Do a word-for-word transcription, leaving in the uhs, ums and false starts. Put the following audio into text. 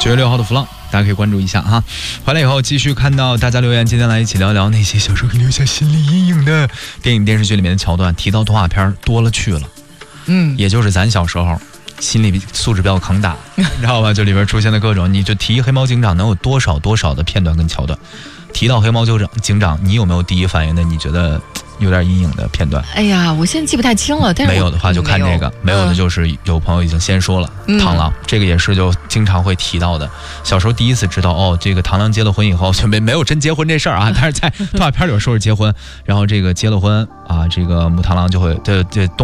九月六号的浮浪，大家可以关注一下哈。回来以后继续看到大家留言，今天来一起聊聊那些小时候留下心理阴影的电影电视剧里面的桥段。提到动画片多了去了， 嗯， 也就是咱小时候心理素质比较抗大，你知道吧？就里边出现的各种，你就提黑猫警长能有多少多少的片段跟桥段。提到黑猫警长警长，你有没有第一反应的你觉得有点阴影的片段？ 哎呀，我现在记不太清了，但是没有的话就看这个，没有, 没有的就是有朋友已经先说了、嗯、螳螂，这个也是就经常会提到的。小时候第一次知道哦，这个螳螂结了婚以后就没没有真结婚这事儿啊，但是在动画片里说是结婚，然后这个结了婚啊，这个母螳螂就会这这。